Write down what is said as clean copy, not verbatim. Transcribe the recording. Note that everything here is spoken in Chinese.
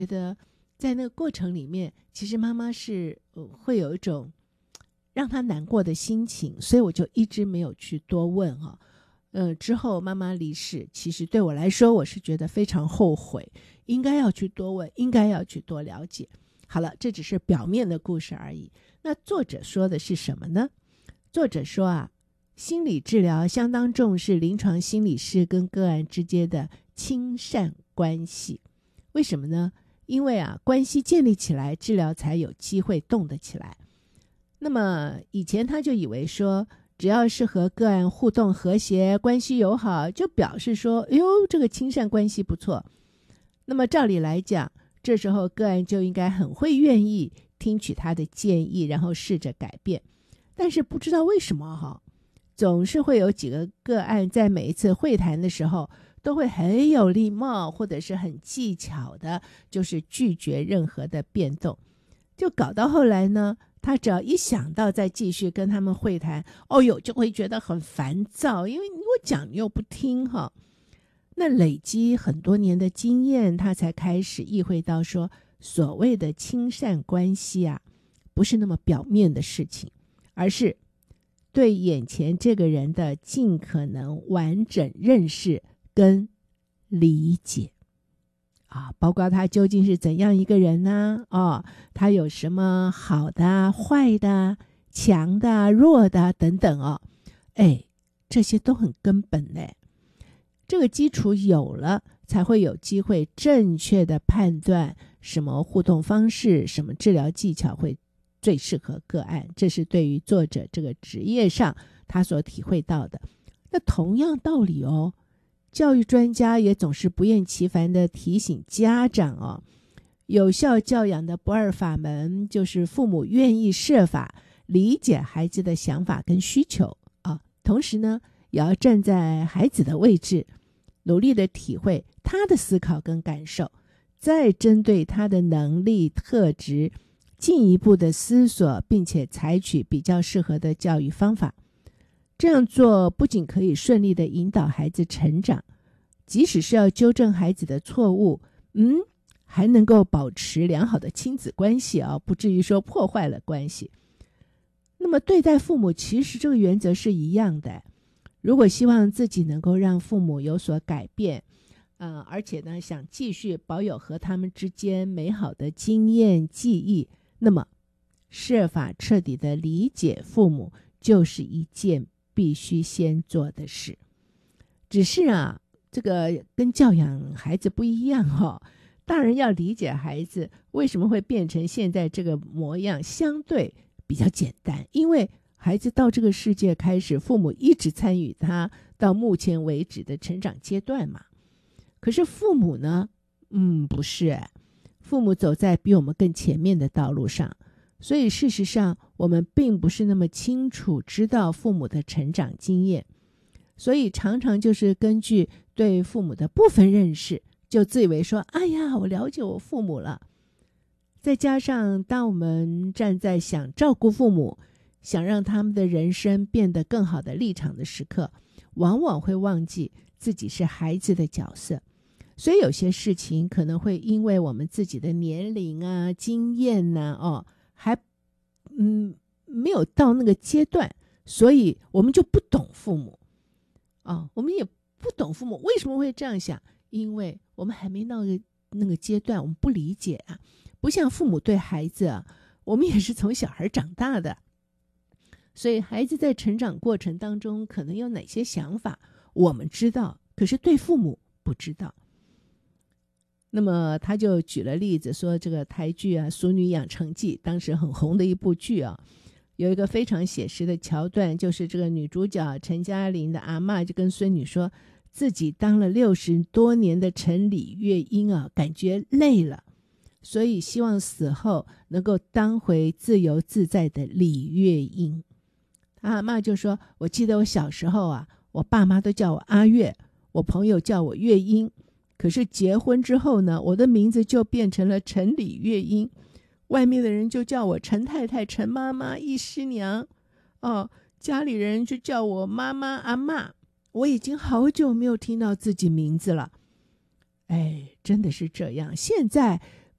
觉得在那个过程里面，其实妈妈是会有一种让她难过的心情，所以我就一直没有去多问哈。之后妈妈离世，其实对我来说，我是觉得非常后悔，应该要去多问，应该要去多了解。好了，这只是表面的故事而已。那作者说的是什么呢？作者说啊，心理治疗相当重视临床心理师跟个案之间的亲善关系。为什么呢？因为啊，关系建立起来，治疗才有机会动得起来。那么以前他就以为说，只要是和个案互动和谐，关系友好，就表示说，哎呦，这个亲善关系不错。那么照理来讲，这时候个案就应该很会愿意听取他的建议，然后试着改变。但是不知道为什么哈，总是会有几个个案在每一次会谈的时候，都会很有礼貌，或者是很技巧的，就是拒绝任何的变动。就搞到后来呢，他只要一想到再继续跟他们会谈，哦哟，就会觉得很烦躁，因为我讲你又不听哈。那累积很多年的经验，他才开始意会到说，所谓的亲善关系啊，不是那么表面的事情，而是对眼前这个人的尽可能完整认识跟理解啊，包括他究竟是怎样一个人呢？他有什么好的、坏的、强的、弱的等等哦，这些都很根本嘞。这个基础有了，才会有机会正确的判断什么互动方式、什么治疗技巧会最适合个案。这是对于作者这个职业上他所体会到的。那同样道理哦，教育专家也总是不厌其烦地提醒家长哦，有效教养的不二法门就是父母愿意设法理解孩子的想法跟需求啊，同时呢，也要站在孩子的位置，努力地体会他的思考跟感受，再针对他的能力特质进一步的思索，并且采取比较适合的教育方法。这样做不仅可以顺利地引导孩子成长，即使是要纠正孩子的错误，还能够保持良好的亲子关系啊，不至于说破坏了关系。那么对待父母，其实这个原则是一样的。如果希望自己能够让父母有所改变，而且呢，想继续保有和他们之间美好的经验记忆，那么设法彻底的理解父母，就是一件必须先做的事。只是啊，这个跟教养孩子不一样哦。大人要理解孩子为什么会变成现在这个模样，相对比较简单，因为孩子到这个世界开始，父母一直参与他到目前为止的成长阶段嘛。可是父母呢，不是父母走在比我们更前面的道路上，所以事实上我们并不是那么清楚知道父母的成长经验，所以常常就是根据对父母的部分认识，就自以为说，哎呀，我了解我父母了。再加上当我们站在想照顾父母，想让他们的人生变得更好的立场的时刻，往往会忘记自己是孩子的角色。所以有些事情可能会因为我们自己的年龄啊、经验啊，还没有到那个阶段，所以我们就不懂父母我们也不懂父母为什么会这样想，因为我们还没到那个阶段，我们不理解啊。不像父母对孩子啊，我们也是从小孩长大的，所以孩子在成长过程当中可能有哪些想法我们知道，可是对父母不知道。那么他就举了例子说，这个台剧啊《俗女养成记》当时很红的一部剧啊，有一个非常写实的桥段，就是这个女主角陈嘉玲的阿嬷就跟孙女说，自己当了60多年的城里乐音啊，感觉累了，所以希望死后能够当回自由自在的李乐音。阿嬷就说，我记得我小时候啊，我爸妈都叫我阿月，我朋友叫我乐音，可是结婚之后呢，我的名字就变成了陈李乐音，外面的人就叫我陈太太、陈妈妈、易师娘家里人就叫我妈妈、阿嬷，我已经好久没有听到自己名字了。真的是这样。现在